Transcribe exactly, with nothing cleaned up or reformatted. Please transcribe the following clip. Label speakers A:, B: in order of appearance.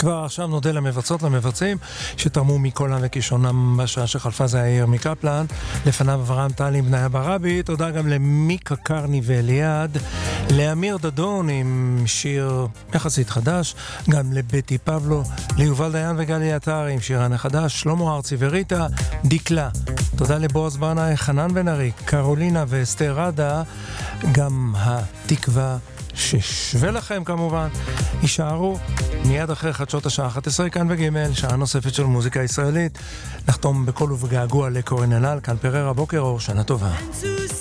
A: כבר עכשיו נודה למבצעות, למבצעים שתרמו מקולם וכישרונם בשעה שחלפה. זה היה ירמי קפלן, לפניו אברהם טלי בניה ברבי. תודה גם למיקה קרני ואליעד, לאמיר דדון עם שיר יחסית חדש, גם לבטי פבלו, ליובל דיין וגלי עטר עם שירן החדש, שלמה ארצי וריטה, דיקלה. תודה לבועז ברנאי, חנן בן ארי, קרולינה ואסתר רדה, גם התקווה ששווה לכם כמובן. יישארו מיד אחרי חדשות השעה אחת עשרה כאן בגימל, שעה נוספת של מוזיקה ישראלית. נחתום בקול ובגעגוע לקורין אלעל, כאן פרר הבוקר אור, שנה טובה.